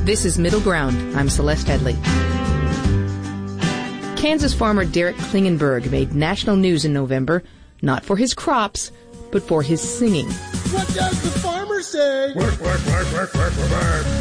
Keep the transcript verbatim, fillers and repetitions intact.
This is Middle Ground. I'm Celeste Headley. Kansas farmer Derek Klingenberg made national news in November, not for his crops, but for his singing. What does the farmer say? Work, work, work, work, work, work, work.